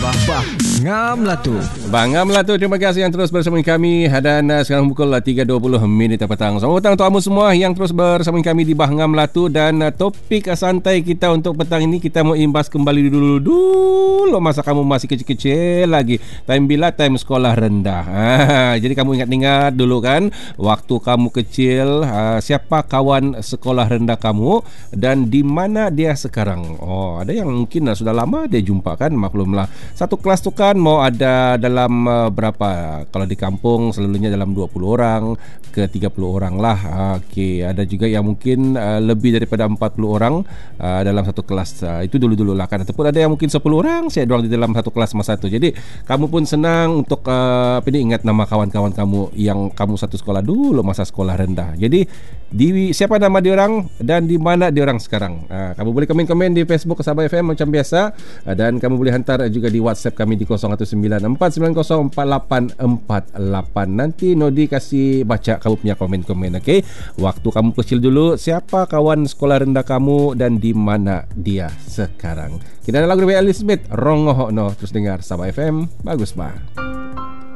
Bah ngam lah tu. Bangam lah tu. Terima kasih yang terus bersama kami. Dan sekarang pukul 3.20 petang. Selamat petang untuk kamu semua yang terus bersama kami di Bangam lah tu. Dan topik santai kita untuk petang ini, kita mau imbas kembali dulu masa kamu masih kecil-kecil lagi. Time bila time sekolah rendah. Jadi kamu ingat-ingat dulu kan, waktu kamu kecil, siapa kawan sekolah rendah kamu dan di mana dia sekarang? Oh, ada yang mungkin sudah lama dia jumpa kan, maklumlah. Satu kelas tu kan mau ada dalam berapa? Kalau di kampung selalunya dalam 20 orang ke 30 orang lah. Okey, ada juga yang mungkin lebih daripada 40 orang dalam satu kelas. Itu dulu-dulu lah kan. Ataupun ada yang mungkin 10 orang saya doang di dalam satu kelas masa tu. Jadi kamu pun senang untuk ingat nama kawan-kawan kamu yang kamu satu sekolah dulu masa sekolah rendah. Jadi siapa nama diorang dan di mana diorang sekarang? Kamu boleh komen-komen di Facebook Sabah FM macam biasa, dan kamu boleh hantar juga di WhatsApp kami di 0194904848. Nanti Nodi kasih baca kamu punya komen-komen. Okey, waktu kamu kecil dulu, siapa kawan sekolah rendah kamu dan di mana dia sekarang? Kita ada lagu dari Ellie Smith, Rongoh No. Terus dengar Sabah FM, bagus bah.